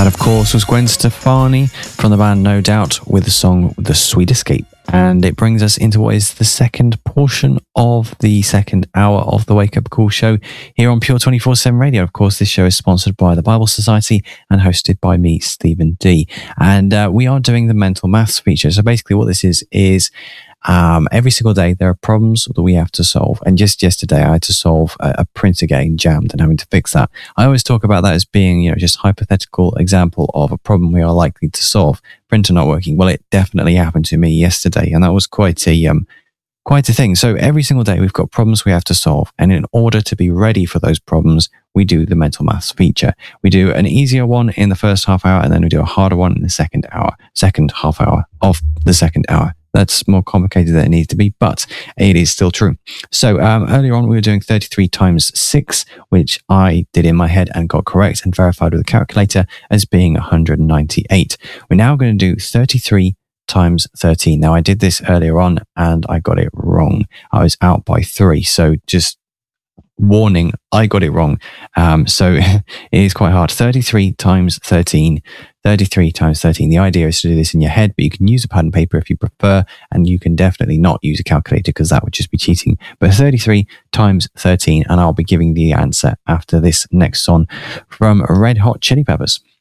That, of course, was Gwen Stefani from the band No Doubt with the song The Sweet Escape. And it brings us into what is the second portion of the second hour of the Wake Up Call show here on Pure 24/7 Radio. Of course, this show is sponsored by the Bible Society and hosted by me, Stephen D. And we are doing the mental maths feature. So basically what this is every single day there are problems that we have to solve. And just yesterday I had to solve a printer getting jammed and having to fix that. I always talk about that as being, just hypothetical example of a problem we are likely to solve. Printer not working. Well, it definitely happened to me yesterday, and that was quite a thing. So every single day we've got problems we have to solve, and in order to be ready for those problems, we do the mental maths feature. We do an easier one in the first half hour, and then we do a harder one in the second half hour of the second hour. That's more complicated than it needs to be, but it is still true. So earlier on, we were doing 33 times 6, which I did in my head and got correct and verified with a calculator as being 198. We're now going to do 33 times 13. Now, I did this earlier on and I got it wrong. I was out by 3. So just warning, I got it wrong. So it is quite hard. 33 times 13. 33 times 13. The idea is to do this in your head, but you can use a pad and paper if you prefer, and you can definitely not use a calculator because that would just be cheating. But 33 times 13, and I'll be giving the answer after this next song from Red Hot Chili Peppers.